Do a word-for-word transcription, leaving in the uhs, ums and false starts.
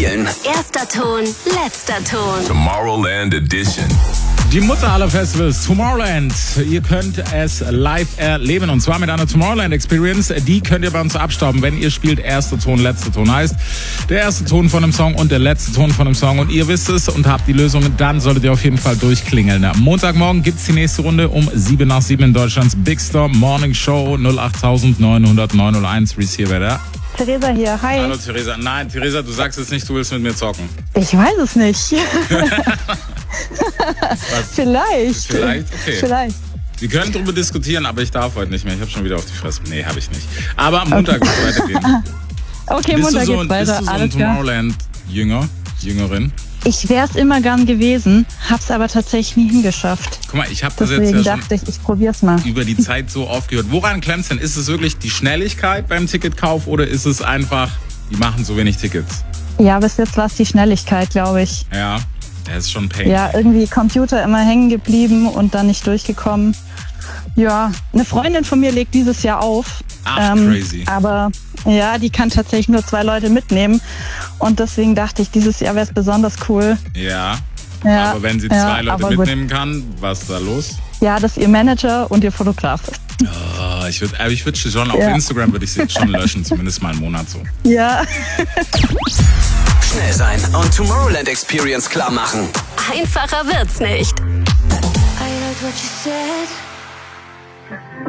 spielen. Erster Ton, letzter Ton. Tomorrowland Edition. Die Mutter aller Festivals, Tomorrowland. Ihr könnt es live erleben und zwar mit einer Tomorrowland Experience. Die könnt ihr bei uns abstauben, wenn ihr spielt erster Ton, letzter Ton. Heißt, der erste Ton von einem Song und der letzte Ton von einem Song und ihr wisst es und habt die Lösung, dann solltet ihr auf jeden Fall durchklingeln. Montagmorgen gibt's die nächste Runde um sieben nach sieben in Deutschlands Big Storm Morning Show. null acht neun null null neun null eins. Receiver da. Theresa hier, hi. Hallo Theresa. Nein, Theresa, du sagst jetzt nicht, du willst mit mir zocken. Ich weiß es nicht. Vielleicht. Vielleicht? Okay. Vielleicht. Wir können darüber diskutieren, aber ich darf heute nicht mehr. Ich habe schon wieder auf die Fresse. Nee, habe ich nicht. Aber am Montag wird es weitergehen. Okay, bist Montag du so, geht's weiter. Bist du so ein Alles klar. Tomorrowland-Jünger, Jüngerin? Ich wäre es immer gern gewesen, hab's aber tatsächlich nie hingeschafft. Guck mal, ich habe das Deswegen jetzt ja dachte ich, ich probier's mal. schon über die Zeit so oft gehört. Woran klemmt's denn? Ist es wirklich die Schnelligkeit beim Ticketkauf oder ist es einfach, die machen so wenig Tickets? Ja, bis jetzt war es die Schnelligkeit, glaube ich. Ja, das ist schon Pain. Ja, irgendwie Computer immer hängen geblieben und dann nicht durchgekommen. Ja, eine Freundin von mir legt dieses Jahr auf. Ach, ähm, crazy. Aber ja, die kann tatsächlich nur zwei Leute mitnehmen. Und deswegen dachte ich, dieses Jahr wäre es besonders cool. Ja, Ja, aber wenn sie ja, zwei Leute aber gut. mitnehmen kann, was ist da los? Ja, das ist ihr Manager und ihr Fotograf. Oh, ich würde ich würd schon, auf Ja. Instagram würde ich sie jetzt schon löschen, zumindest mal einen Monat so. Ja. Schnell sein und Tomorrowland Experience klar machen. Einfacher wird's nicht. I heard what you said.